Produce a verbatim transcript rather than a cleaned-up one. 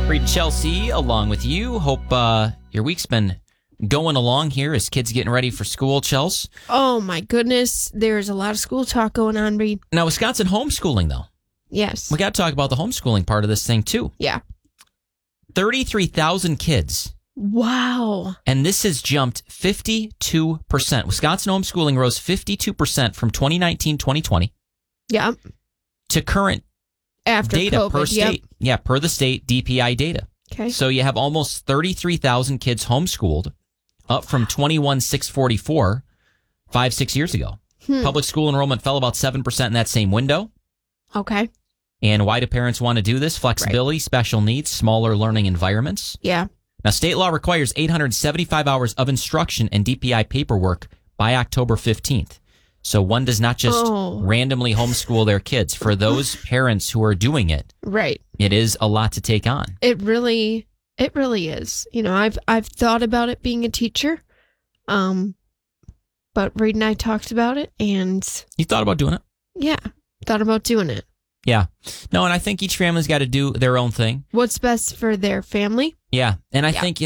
Reed Chelsea along with you. Hope uh, your week's been going along here as kids getting ready for school, Chels. Oh, my goodness. There's a lot of school talk going on, Reed. Now, Wisconsin homeschooling, though. Yes. We got to talk about the homeschooling part of this thing, too. Yeah. thirty-three thousand kids. Wow. And this has jumped fifty-two percent. Wisconsin homeschooling rose fifty-two percent from twenty nineteen twenty twenty Yeah. to current After data COVID, per yep. state. Yeah, per the state D P I data. Okay. So you have almost thirty-three thousand kids homeschooled, up from twenty-one thousand six hundred forty-four five, six years ago. Hmm. Public school enrollment fell about seven percent in that same window. Okay. And why do parents want to do this? Flexibility, right. Special needs, smaller learning environments. Yeah. Now, state law requires eight hundred seventy-five hours of instruction and D P I paperwork by October fifteenth. So one does not just Oh. randomly homeschool their kids. For those parents who are doing it, Right. it is a lot to take on. It really, it really is. You know, I've I've thought about it being a teacher, um, but Reed and I talked about it, and You thought about doing it? yeah, thought about doing it. Yeah. No, and I think each family's got to do their own thing. What's best for their family? Yeah. And I Yeah. think,